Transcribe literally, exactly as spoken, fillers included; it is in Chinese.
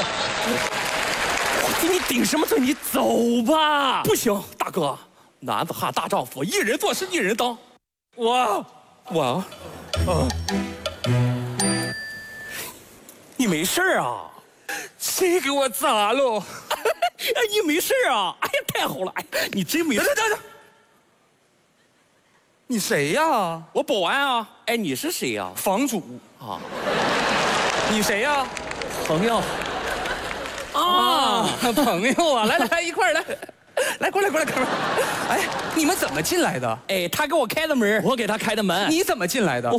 我给你顶什么罪？你走吧。 不行，大哥，男子汉大丈夫，一人做事一人当。我，我，啊， 你没事啊？ 谁给我砸了？ 哎，你没事啊？哎呀，太好了！哎，你真没事。 等等等，你谁呀？ 我保安啊。哎，你是谁呀？ 房主啊。 你谁呀？ 朋友。 啊，朋友啊，来来来，一块儿来，来过来过来哥们儿。哎，你们怎么进来的？ 哎，他给我开的门，我给他开的门。 你怎么进来的？ 我